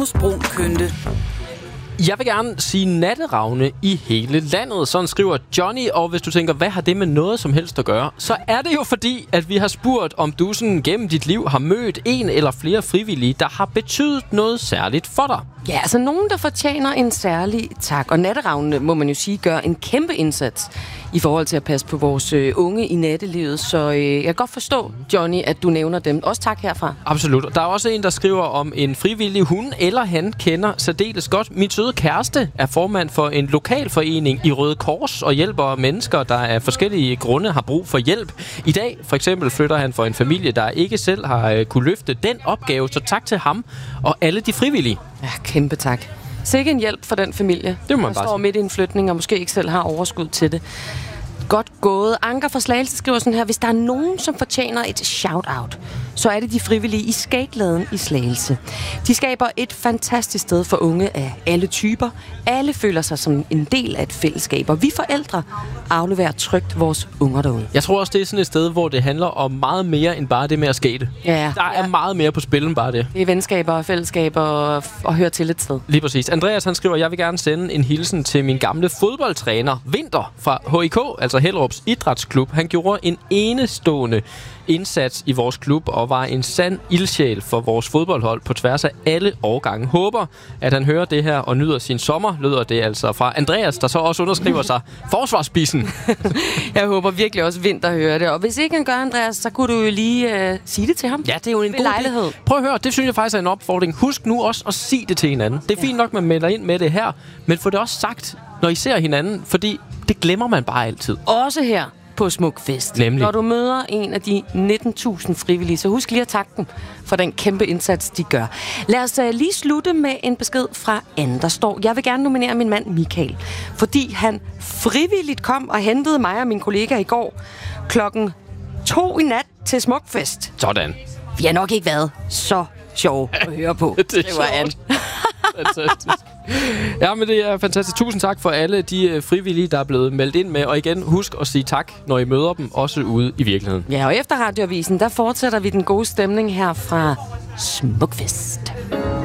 Brun Kønte. Jeg vil gerne sige natteravne i hele landet, sådan skriver Johnny. Og hvis du tænker, hvad har det med noget som helst at gøre, så er det jo fordi, at vi har spurgt, om du sådan gennem dit liv har mødt en eller flere frivillige, der har betydet noget særligt for dig. Ja, altså nogen, der fortjener en særlig tak. Og natteravnene, må man jo sige, gør en kæmpe indsats i forhold til at passe på vores unge i nattelivet. Så jeg kan godt forstå, Johnny, at du nævner dem. Også tak herfra. Absolut. Der er også en, der skriver om en frivillig, hun eller han kender særdeles godt. Min søde kæreste er formand for en lokalforening i Røde Kors og hjælper mennesker, der af forskellige grunde har brug for hjælp. I dag for eksempel flytter han for en familie, der ikke selv har kunne løfte den opgave. Så tak til ham og alle de frivillige. Ja, kæmpe tak. Sikke en hjælp for den familie, det må man der står midt i en flytning og måske ikke selv har overskud til det. Godt gået. Anker fra Slagelse skriver sådan her: hvis der er nogen, som fortjener et shout-out, så er det de frivillige i Skateladen i Slagelse. De skaber et fantastisk sted for unge af alle typer. Alle føler sig som en del af et fællesskab, og vi forældre afleverer trygt vores unger derude. Jeg tror også, det er sådan et sted, hvor det handler om meget mere end bare det med at skate. Ja, der er meget mere på spil end bare det. Det er venskaber og fællesskaber og høre til et sted. Lige præcis. Andreas han skriver: jeg vil gerne sende en hilsen til min gamle fodboldtræner, Vinter, fra HIK, altså Hellerups Idrætsklub. Han gjorde en enestående indsats i vores klub og var en sand ildsjæl for vores fodboldhold på tværs af alle årgange. Håber, at han hører det her og nyder sin sommer, lyder det altså fra Andreas, der så også underskriver sig forsvarsspidsen. Jeg håber virkelig også, Vinter hører det. Og hvis ikke han gør, Andreas, så kunne du jo lige sige det til ham. Ja, det er jo en god lejlighed. Prøv at høre, det synes jeg faktisk er en opfordring. Husk nu også at sige det til hinanden. Det er fint nok, man melder ind med det her, men få det også sagt, når I ser hinanden, fordi det glemmer man bare altid. Også her på Smukfest. Nemlig. Når du møder en af de 19.000 frivillige, så husk lige at takke dem for den kæmpe indsats, de gør. Lad os lige slutte med en besked fra Anne, der står: jeg vil gerne nominere min mand Michael, fordi han frivilligt kom og hentede mig og min kollega i går 2:00 i nat til Smukfest. Sådan. Vi har nok ikke været så sjove at høre på. Det var Anne. Fantastisk. Ja, men det er fantastisk. Tusind tak for alle de frivillige, der er blevet meldt ind med. Og igen, husk at sige tak, når I møder dem, også ude i virkeligheden. Ja, og efter Radioavisen, der fortsætter vi den gode stemning her fra Smukfest.